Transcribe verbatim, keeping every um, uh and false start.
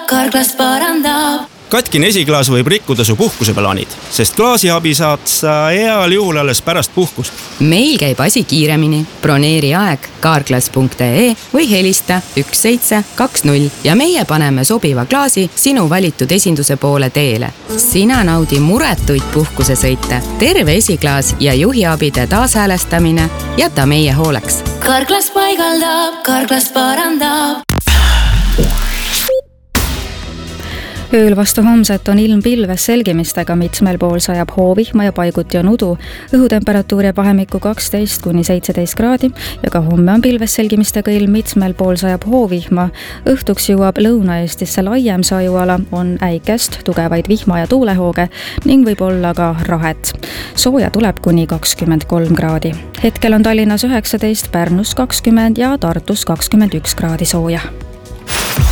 Carglass parandab. Katkine esiklaas võib rikkuda su puhkuseplaanid, sest klaasiabi saad sa heal juhul alles pärast puhkust. Meil käib asi kiiremini. Broneeri aeg carglass punkt ee või helista üks seitse kaks null ja meie paneme sobiva klaasi sinu valitud esinduse poole teele. Sina naudi muretuid puhkusesõite, terve esiklaas ja juhiabide taashäälestamine jäta meie hooleks. Carglass paigaldab, Carglass parandab. Ööl vastu homset on ilm pilves selgimistega, mitmel pool sajab hoovihma ja paiguti on udu. Õhutemperatuur jääb vahemikku kaksteist kuni seitseteist kraadi ja ka homme on pilves selgimistega ilm, mitmel pool sajab hoovihma. Õhtuks jõuab Lõuna-Eestisse laiem sajuala, on äikest, tugevaid vihma ja tuulehooge ning võib olla ka rahet. Sooja tuleb kuni kakskümmend kolm kraadi. Hetkel on Tallinnas üheksateist, Pärnus kakskümmend ja Tartus kakskümmend üks kraadi sooja.